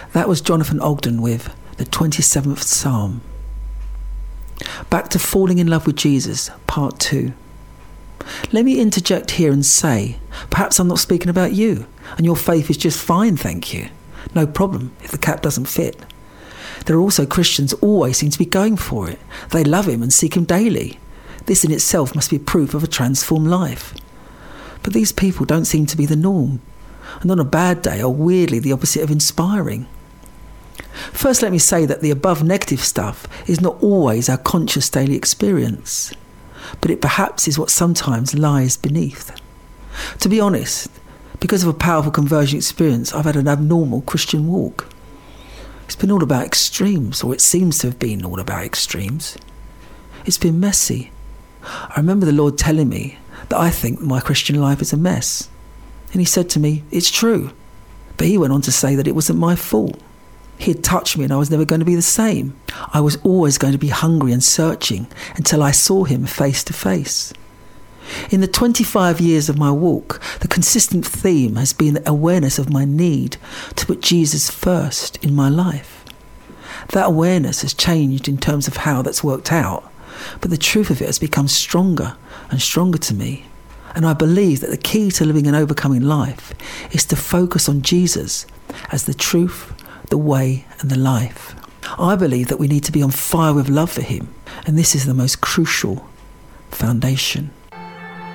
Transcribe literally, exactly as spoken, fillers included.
That was Jonathan Ogden with the twenty-seventh Psalm. Back to falling in love with Jesus, part two. Let me interject here and say, perhaps I'm not speaking about you, and your faith is just fine, thank you. No problem if the cap doesn't fit. There are also Christians always seem to be going for it. They love him and seek him daily. This in itself must be proof of a transformed life. But these people don't seem to be the norm, and on a bad day are weirdly the opposite of inspiring. First, let me say that the above negative stuff is not always our conscious daily experience, but it perhaps is what sometimes lies beneath. To be honest, because of a powerful conversion experience, I've had an abnormal Christian walk. It's been all about extremes, or it seems to have been all about extremes. It's been messy. I remember the Lord telling me that I think my Christian life is a mess. And he said to me, it's true. But he went on to say that it wasn't my fault. He had touched me and I was never going to be the same. I was always going to be hungry and searching until I saw him face to face. In the twenty-five years of my walk, the consistent theme has been the awareness of my need to put Jesus first in my life. That awareness has changed in terms of how that's worked out, but the truth of it has become stronger and stronger to me. And I believe that the key to living an overcoming life is to focus on Jesus as the truth, the way and the life. I believe that we need to be on fire with love for him, and this is the most crucial foundation.